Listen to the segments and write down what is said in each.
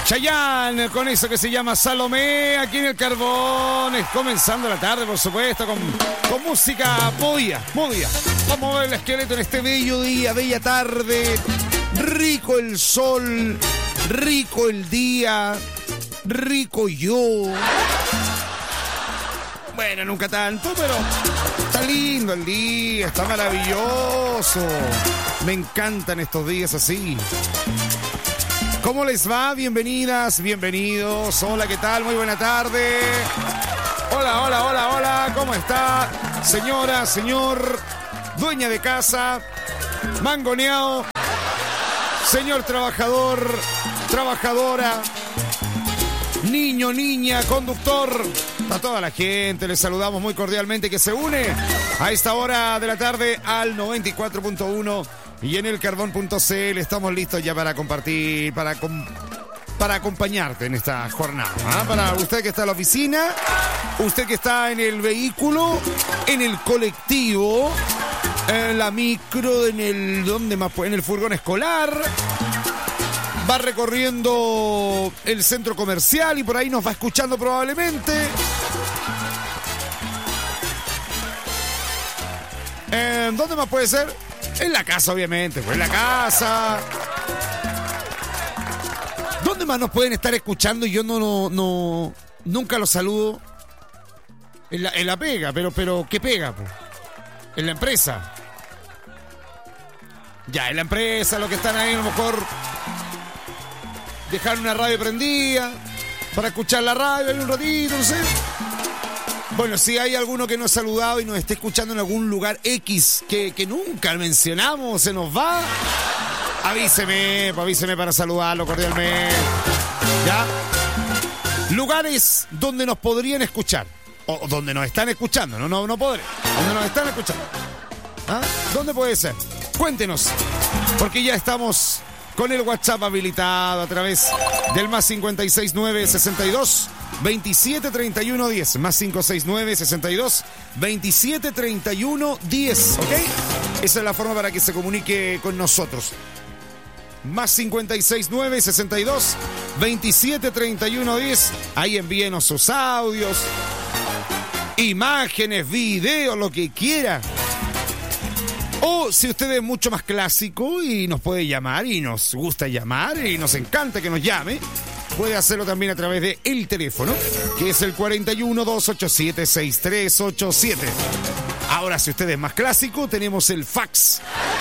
Chayanne, con eso que se llama Salomé, aquí en el Carbón. Es comenzando la tarde, por supuesto, con música movida. Vamos a mover el esqueleto en este bello día, bella tarde. Rico el sol, rico el día, rico yo. Bueno, nunca tanto, pero está lindo el día, está maravilloso. Me encantan estos días así. ¿Cómo les va? Bienvenidas, bienvenidos. Hola, ¿qué tal? Muy buena tarde. Hola. ¿Cómo está? Señora, señor, dueña de casa, mangoneado, señor trabajador, trabajadora, niño, niña, conductor. A toda la gente les saludamos muy cordialmente que se une a esta hora de la tarde al 94.1 y en el carbón.cl. Estamos listos ya para compartir, para acompañarte en esta jornada. Para usted que está en la oficina, usted que está en el vehículo, en el colectivo, en la micro, en el furgón escolar. Va recorriendo el centro comercial y por ahí nos va escuchando probablemente. ¿Dónde más puede ser? En la casa, obviamente. Pues en la casa. ¿Dónde más nos pueden estar escuchando? Y yo nunca los saludo. En la pega, pero ¿qué pega? Pues? En la empresa. Ya, en la empresa, los que están ahí a lo mejor dejar una radio prendida para escuchar la radio ahí un ratito, no sé. Bueno, si hay alguno que nos ha saludado y nos esté escuchando en algún lugar X que nunca mencionamos, se nos va, avíseme para saludarlo cordialmente. ¿Ya? Lugares donde nos podrían escuchar. O donde nos están escuchando, no podré. Donde nos están escuchando. ¿Ah? ¿Dónde puede ser? Cuéntenos. Porque ya estamos con el WhatsApp habilitado a través del más 569 62 27 31 10. Más 569 62 27 31 10. ¿Ok? Esa es la forma para que se comunique con nosotros. Más 569 62 27 31 10. Ahí envíenos sus audios, imágenes, videos, lo que quiera. O si usted es mucho más clásico y nos puede llamar y nos gusta llamar y nos encanta que nos llame, puede hacerlo también a través de el teléfono, que es el 41 287 6387. Ahora, si usted es más clásico, tenemos el fax.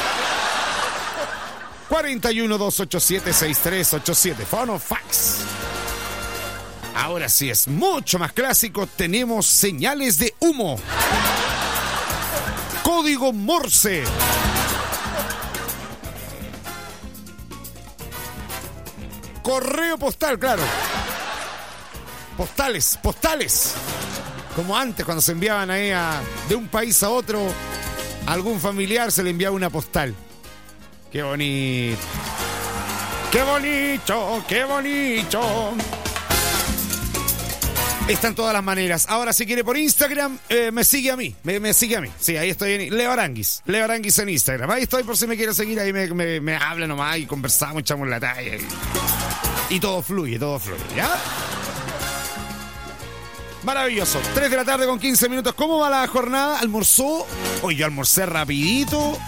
41 287 6387. Fono fax. Ahora, si es mucho más clásico, tenemos señales de humo. Código Morse. Correo postal, claro. Postales. Como antes, cuando se enviaban ahí de un país a otro, a algún familiar se le enviaba una postal. Qué bonito. Qué bonito. Están todas las maneras. Ahora, si quiere por Instagram, me sigue a mí. Me sigue a mí. Sí, ahí estoy en Leo Aranguis en Instagram. Ahí estoy por si me quiere seguir. Ahí me habla nomás y conversamos, echamos la talla. Y todo fluye, ¿ya? Maravilloso. 3 de la tarde con 15 minutos. ¿Cómo va la jornada? ¿Almorzó? Hoy yo almorcé rapidito.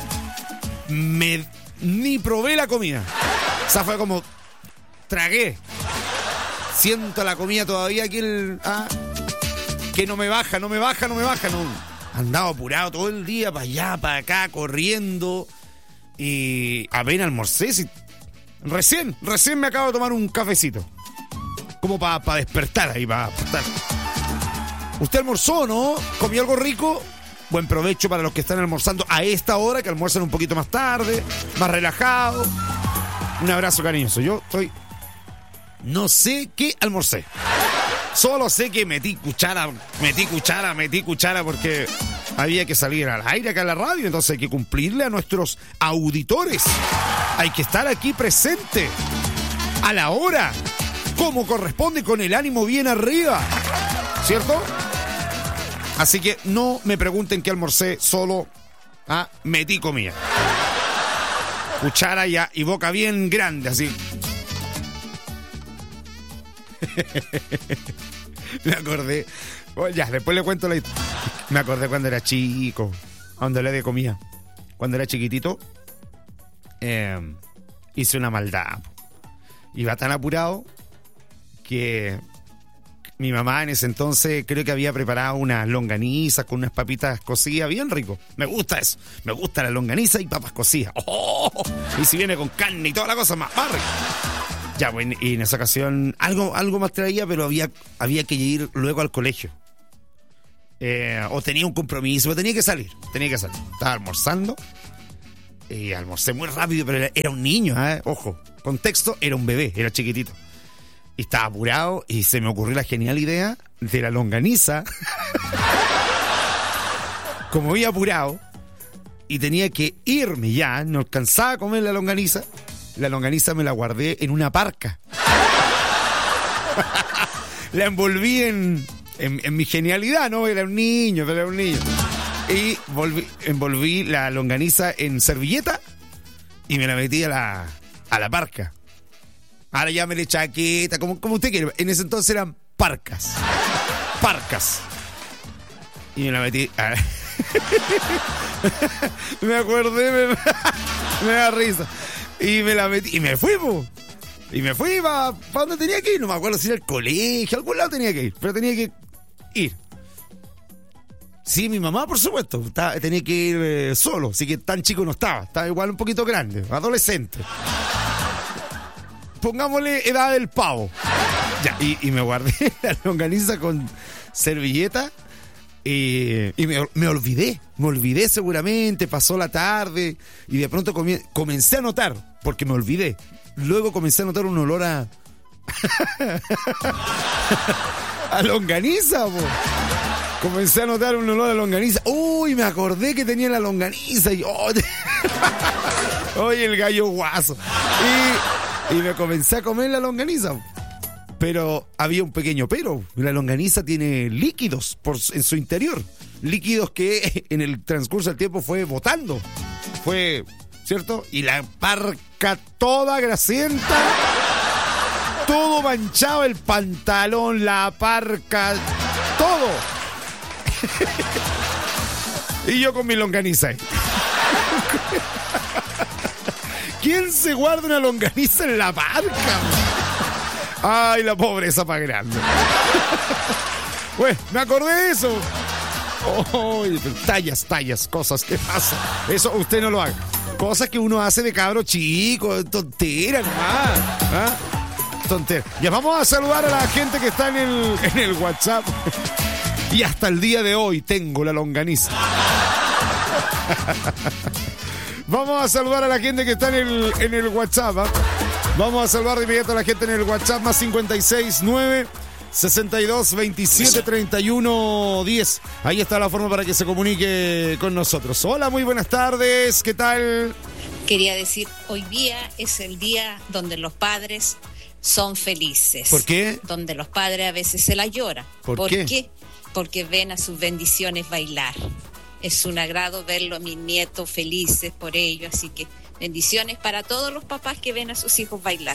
Ni probé la comida. O sea, fue como tragué. Siento la comida todavía aquí que no me baja. No. Andaba apurado todo el día para allá, para acá, corriendo. Y apenas almorcé. Recién me acabo de tomar un cafecito. Como para despertar ahí, para despertar. ¿Usted almorzó, no? ¿Comió algo rico? Buen provecho para los que están almorzando a esta hora, que almuerzan un poquito más tarde, más relajado. Un abrazo cariñoso. Yo no sé qué almorcé. Solo sé que metí cuchara porque había que salir al aire acá en la radio, entonces hay que cumplirle a nuestros auditores. Hay que estar aquí presente a la hora, como corresponde, con el ánimo bien arriba, ¿cierto? Así que no me pregunten qué almorcé, solo metí comida. Cuchara ya y boca bien grande, así. Me acordé. Oh, ya, después le cuento la historia. Me acordé cuando era chico, cuando le de comida. Cuando era chiquitito, hice una maldad. Iba tan apurado que mi mamá en ese entonces creo que había preparado unas longanizas con unas papitas cocidas, bien rico. Me gusta eso. Me gusta la longaniza y papas cocidas. ¡Oh! Y si viene con carne y toda la cosa más rica. Ya, bueno, y en esa ocasión algo más traía, pero había que ir luego al colegio. O tenía un compromiso, tenía que salir. Estaba almorzando. Y almorcé muy rápido, pero era un niño, ojo. Contexto, era un bebé, era chiquitito. Y estaba apurado y se me ocurrió la genial idea de la longaniza. Como iba apurado y tenía que irme ya, no alcanzaba a comer la longaniza me la guardé en una parca. La envolví en mi genialidad, ¿no? Era un niño. Y envolví la longaniza en servilleta y me la metí a la parca. Ahora llámele chaqueta, como usted quiere. En ese entonces eran parcas. Y me la metí. Me acordé, me da risa. Y me la metí. Y me fui, para donde tenía que ir. No me acuerdo si era el colegio, a algún lado tenía que ir. Pero tenía que ir. Sí, mi mamá, por supuesto. Tenía que ir solo. Así que tan chico no estaba. Estaba igual un poquito grande. Adolescente. Pongámosle edad del pavo. Ya, y me guardé la longaniza con servilleta. Y me olvidé seguramente, pasó la tarde y de pronto comencé a notar, porque me olvidé, luego comencé a notar un olor a longaniza, po. Comencé a notar un olor a longaniza. Uy, me acordé que tenía la longaniza y oye, el gallo guaso. Y me comencé a comer la longaniza. Pero había un pequeño pero. La longaniza tiene líquidos en su interior. Líquidos que en el transcurso del tiempo fue botando. ¿Cierto? Y la parca toda grasienta. Todo manchado, el pantalón, la parca, todo. Y yo con mi longaniza ahí. ¿Quién se guarda una longaniza en la parca? Ay, la pobreza más grande. Bueno, me acordé de eso. Oh, tallas, cosas que pasan. Eso usted no lo haga. Cosas que uno hace de cabro chico, tontera nomás. ¿Ah? Tontera. Ya vamos a saludar a la gente que está en el WhatsApp. Y hasta el día de hoy tengo la longaniza. Vamos a saludar a la gente que está en el WhatsApp. Vamos a saludar de inmediato a la gente en el WhatsApp más 569 62 27 31 10. Ahí está la forma para que se comunique con nosotros. Hola, muy buenas tardes. ¿Qué tal? Quería decir, hoy día es el día donde los padres son felices. ¿Por qué? Donde los padres a veces se la lloran. ¿Por qué? Porque ven a sus bendiciones bailar. Es un agrado verlo a mis nietos felices por ello, así que bendiciones para todos los papás que ven a sus hijos bailar.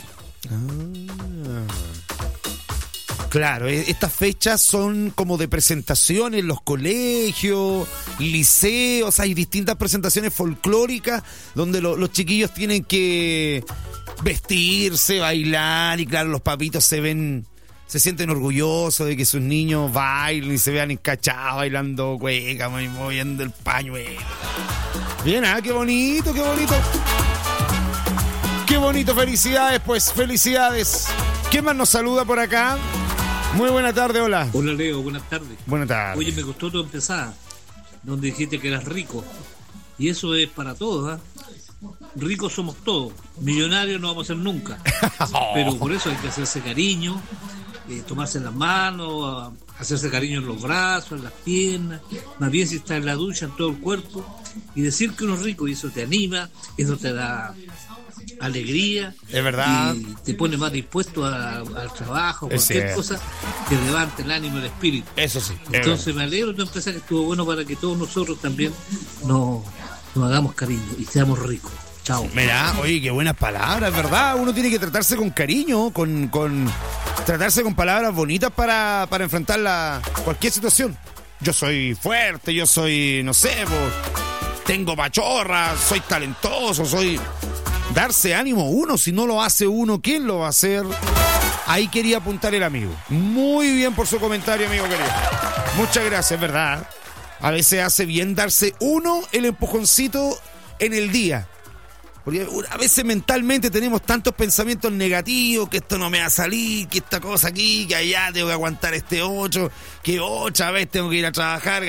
Claro, estas fechas son como de presentaciones en los colegios, liceos, hay distintas presentaciones folclóricas donde los chiquillos tienen que vestirse, bailar y claro, los papitos se sienten orgullosos de que sus niños bailen y se vean encachados bailando cueca, moviendo el pañuelo. Bien, qué bonito, qué bonito. Qué bonito, felicidades, pues, felicidades. ¿Quién más nos saluda por acá? Muy buena tarde, hola. Hola, Leo, buenas tardes. Buenas tardes. Oye, me gustó tu empezada, donde dijiste que eras rico. Y eso es para todos, Ricos somos todos. Millonarios no vamos a ser nunca. Pero por eso hay que hacerse cariño, tomarse las manos, hacerse cariño en los brazos, en las piernas, más bien si está en la ducha, en todo el cuerpo, y decir que uno es rico, y eso te anima, eso te da alegría, es verdad, y te pone más dispuesto al trabajo, cualquier cosa que levante el ánimo y el espíritu. Eso sí. Entonces me alegro de tu empresa, que estuvo bueno para que todos nosotros también nos hagamos cariño y seamos ricos. Chao. Mira, oye, qué buenas palabras, ¿verdad? Uno tiene que tratarse con cariño, con tratarse con palabras bonitas para enfrentar cualquier situación. Yo soy fuerte, yo soy, no sé, tengo pachorra, soy talentoso, darse ánimo uno. Si no lo hace uno, ¿quién lo va a hacer? Ahí quería apuntar el amigo. Muy bien por su comentario, amigo querido. Muchas gracias, ¿verdad? A veces hace bien darse uno el empujoncito en el día. Porque a veces mentalmente tenemos tantos pensamientos negativos, que esto no me va a salir, que esta cosa aquí, que allá tengo que aguantar este 8, que 8 veces tengo que ir a trabajar,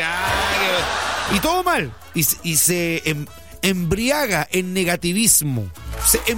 y todo mal. Y se embriaga en negativismo.